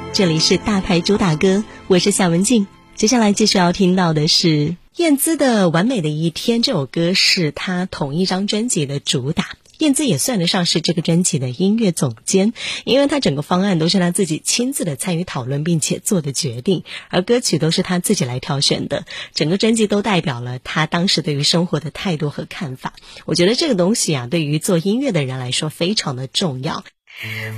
这里是大牌主打歌，我是夏文静。接下来继续要听到的是燕姿的《完美的一天》，这首歌是她同一张专辑的主打。燕姿也算得上是这个专辑的音乐总监，因为她整个方案都是她自己亲自的参与讨论并且做的决定，而歌曲都是她自己来挑选的，整个专辑都代表了她当时对于生活的态度和看法。我觉得这个东西啊，对于做音乐的人来说非常的重要。